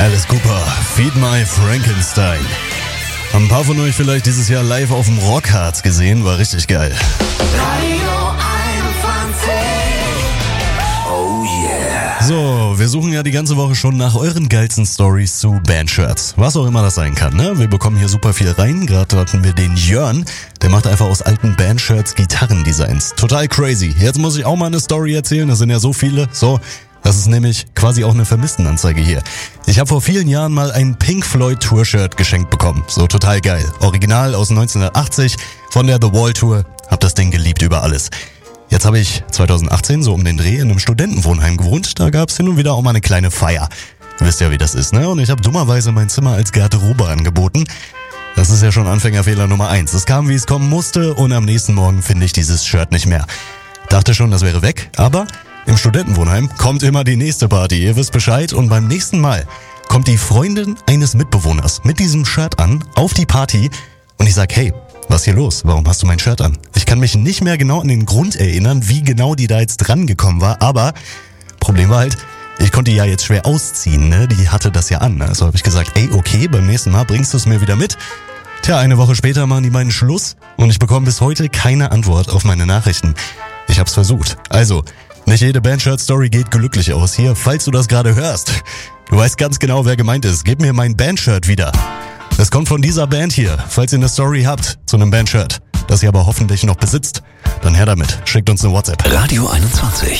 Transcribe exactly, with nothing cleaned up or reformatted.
Alice Cooper, Feed My Frankenstein. Haben ein paar von euch vielleicht dieses Jahr live auf dem Rockharz gesehen, war richtig geil. Radio einundzwanzig. Oh yeah. So, wir suchen ja die ganze Woche schon nach euren geilsten Stories zu Bandshirts. Was auch immer das sein kann, ne? Wir bekommen hier super viel rein. Gerade hatten wir den Jörn, der macht einfach aus alten Bandshirts Gitarrendesigns. Total crazy. Jetzt muss ich auch mal eine Story erzählen, das sind ja so viele. So, das ist nämlich quasi auch eine Vermisstenanzeige hier. Ich habe vor vielen Jahren mal ein Pink Floyd Tour-Shirt geschenkt bekommen. So total geil. Original aus neunzehnhundertachtzig von der The Wall Tour. Hab das Ding geliebt über alles. Jetzt habe ich zweitausendachtzehn so um den Dreh in einem Studentenwohnheim gewohnt. Da gab's hin und wieder auch mal eine kleine Feier. Ihr wisst ja, wie das ist, ne? Und ich habe dummerweise mein Zimmer als Garderobe angeboten. Das ist ja schon Anfängerfehler Nummer eins. Es kam, wie es kommen musste, und am nächsten Morgen finde ich dieses Shirt nicht mehr. Dachte schon, das wäre weg, aber im Studentenwohnheim kommt immer die nächste Party. Ihr wisst Bescheid, und beim nächsten Mal kommt die Freundin eines Mitbewohners mit diesem Shirt an auf die Party und ich sag, hey, was ist hier los? Warum hast du mein Shirt an? Ich kann mich nicht mehr genau an den Grund erinnern, wie genau die da jetzt dran gekommen war, aber Problem war halt, ich konnte die ja jetzt schwer ausziehen, ne? Die hatte das ja an. Also habe ich gesagt, ey, okay, beim nächsten Mal bringst du es mir wieder mit. Tja, eine Woche später machen die beiden Schluss und ich bekomme bis heute keine Antwort auf meine Nachrichten. Ich hab's versucht. Also, nicht jede Bandshirt-Story geht glücklich aus. Hier, falls du das gerade hörst, du weißt ganz genau, wer gemeint ist. Gib mir mein Bandshirt wieder. Das kommt von dieser Band hier. Falls ihr eine Story habt zu einem Bandshirt, das ihr aber hoffentlich noch besitzt, dann her damit. Schickt uns eine WhatsApp. Radio einundzwanzig.